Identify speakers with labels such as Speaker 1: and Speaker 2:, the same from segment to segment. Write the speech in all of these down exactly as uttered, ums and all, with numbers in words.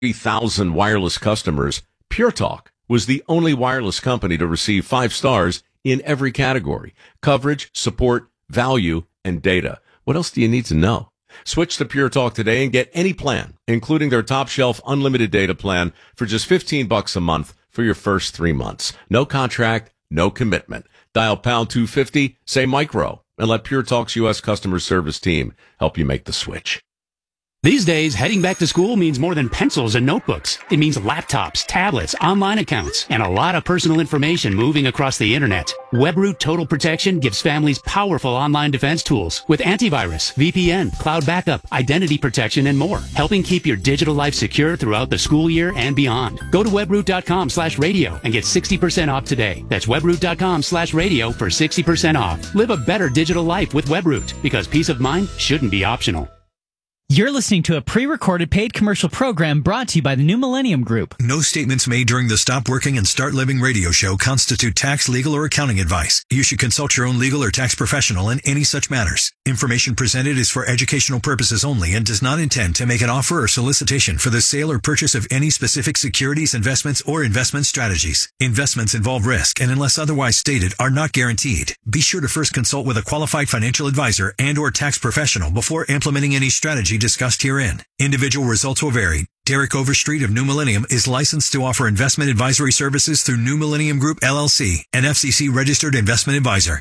Speaker 1: three thousand wireless customers, Pure Talk was the only wireless company to receive five stars in every category: coverage, support, value, and data. What else do you need to know? Switch to Pure Talk today and get any plan, including their top shelf unlimited data plan for just fifteen bucks a month for your first three months. No contract, no commitment. Dial pound two fifty, say micro, and let Pure Talk's U S customer service team help you make the switch.
Speaker 2: These days, heading back to school means more than pencils and notebooks. It means laptops, tablets, online accounts, and a lot of personal information moving across the internet. WebRoot Total Protection gives families powerful online defense tools with antivirus, V P N, cloud backup, identity protection, and more, helping keep your digital life secure throughout the school year and beyond. Go to webroot.com slash radio and get sixty percent off today. That's webroot.com slash radio for sixty percent off. Live a better digital life with WebRoot, because peace of mind shouldn't be optional.
Speaker 3: You're listening to a pre-recorded paid commercial program brought to you by the New Millennium Group.
Speaker 4: No statements made during the Stop Working and Start Living radio show constitute tax, legal, or accounting advice. You should consult your own legal or tax professional in any such matters. Information presented is for educational purposes only and does not intend to make an offer or solicitation for the sale or purchase of any specific securities, investments, or investment strategies. Investments involve risk and, unless otherwise stated, are not guaranteed. Be sure to first consult with a qualified financial advisor and or tax professional before implementing any strategy discussed herein. Individual results will vary. Derek Overstreet of New Millennium is licensed to offer investment advisory services through New Millennium Group, L L C, an F C C-registered investment advisor.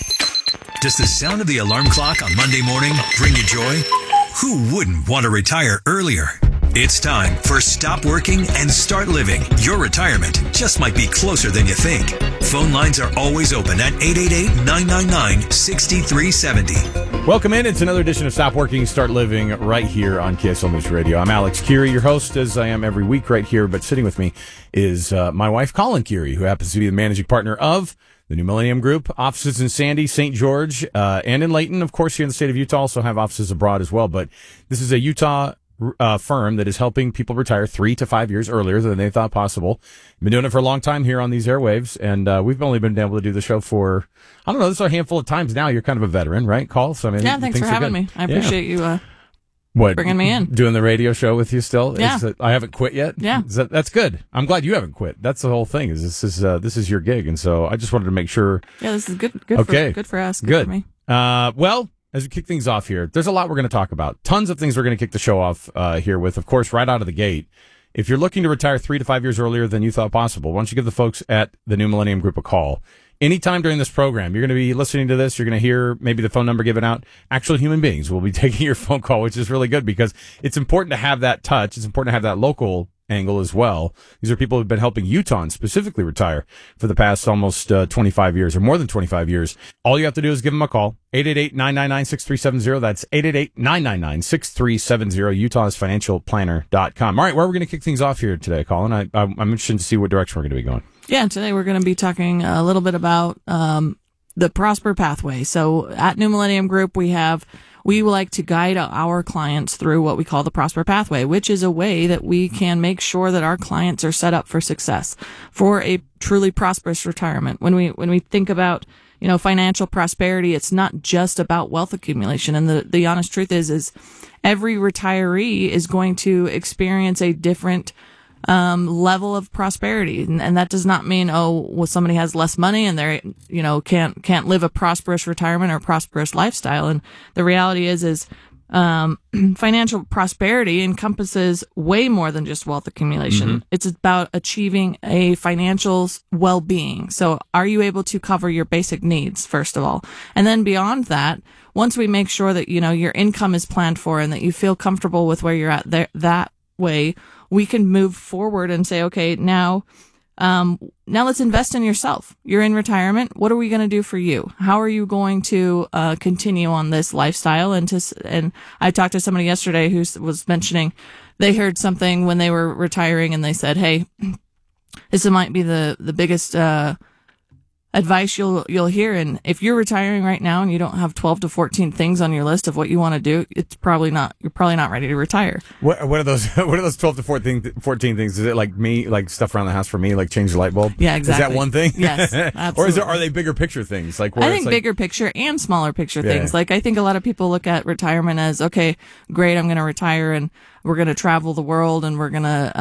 Speaker 4: Does the sound of the alarm clock on Monday morning bring you joy? Who wouldn't want to retire earlier? It's time for Stop Working and Start Living. Your retirement just might be closer than you think. Phone lines are always open at eight eight eight, nine nine nine, six three seven zero.
Speaker 5: Welcome in. It's another edition of Stop Working, Start Living right here on K S L News Radio. I'm Alex Curie, your host, as I am every week right here. But sitting with me is uh, my wife, Colin Curie, who happens to be the managing partner of the New Millennium Group. Offices in Sandy, Saint George, uh, and in Layton. Of course, here in the state of Utah, also have offices abroad as well. But this is a Utah Uh, firm that is helping people retire three to five years earlier than they thought possible. Been doing it for a long time here on these airwaves, and uh, we've only been able to do the show for, I don't know, this is a handful of times now. You're kind of a veteran, right, Call? So, I mean,
Speaker 6: yeah, thanks for having me. I appreciate yeah. you uh,
Speaker 5: what,
Speaker 6: bringing me in.
Speaker 5: Doing the radio show with you still?
Speaker 6: Yeah.
Speaker 5: Is that, I haven't quit yet?
Speaker 6: Yeah.
Speaker 5: Is that, that's good. I'm glad you haven't quit. That's the whole thing. Is This is uh, this is your gig, and so I just wanted to make sure.
Speaker 6: Yeah, this is good, good,
Speaker 5: okay.
Speaker 6: for, good for us, good,
Speaker 5: good.
Speaker 6: for me.
Speaker 5: Uh, well, as we kick things off here, there's a lot we're going to talk about. Tons of things we're going to kick the show off uh, here with, of course, right out of the gate. If you're looking to retire three to five years earlier than you thought possible, why don't you give the folks at the New Millennium Group a call? Anytime during this program, you're going to be listening to this, you're going to hear maybe the phone number given out. Actual human beings will be taking your phone call, which is really good because it's important to have that touch. It's important to have that local angle as well. These are people who have been helping Utahns specifically retire for the past almost uh, twenty-five years or more than twenty-five years. All you have to do is give them a call. eight eight eight, nine nine nine, six three seven zero. That's eight eight eight, nine nine nine, six three seven zero. Utah's Financial Planner dot com. All right, where are we going to kick things off here today, Colin? I, I'm interested to see what direction we're going to be going.
Speaker 6: Yeah, today we're going to be talking a little bit about um, the Prosper Pathway. So at New Millennium Group, we have we like to guide our clients through what we call the Prosper Pathway, which is a way that we can make sure that our clients are set up for success, for a truly prosperous retirement. When we when we think about, you know, financial prosperity, it's not just about wealth accumulation. And the, the honest truth is, is every retiree is going to experience a different um, level of prosperity. And, and that does not mean, oh, well, somebody has less money and they're, you know, can't, can't live a prosperous retirement or prosperous lifestyle. And the reality is, is, um, financial prosperity encompasses way more than just wealth accumulation. Mm-hmm. It's about achieving a financial well-being. So are you able to cover your basic needs, first of all? And then beyond that, once we make sure that, you know, your income is planned for and that you feel comfortable with where you're at there, that way, we can move forward and say, okay, now, um, now let's invest in yourself. You're in retirement. What are we going to do for you? How are you going to, uh, continue on this lifestyle? And to, and I talked to somebody yesterday who was mentioning they heard something when they were retiring and they said, hey, this might be the, the biggest, uh, advice you'll you'll hear. And if you're retiring right now and you don't have twelve to fourteen things on your list of what you want to do, it's probably not you're probably not ready to retire.
Speaker 5: What what are those what are those twelve to fourteen, fourteen things? Is it like me like stuff around the house for me, like change the light bulb?
Speaker 6: Yeah, exactly.
Speaker 5: Is that one thing?
Speaker 6: Yes, absolutely.
Speaker 5: Or is there, are they bigger picture things? Like where
Speaker 6: I
Speaker 5: it's
Speaker 6: think
Speaker 5: like,
Speaker 6: bigger picture and smaller picture
Speaker 5: Yeah.
Speaker 6: things. Like I think a lot of people look at retirement as, okay, great, I'm going to retire and we're going to travel the world and we're going to